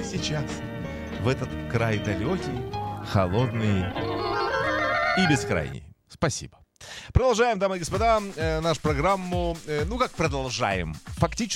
прямо сейчас, в этот край далекий, холодный и бескрайний. Спасибо. Продолжаем, дамы и господа, нашу программу. Ну, как продолжаем? Фактически